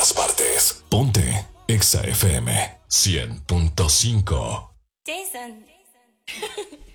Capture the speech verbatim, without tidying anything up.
todas partes. Ponte Exa F M cien punto cinco. Jason.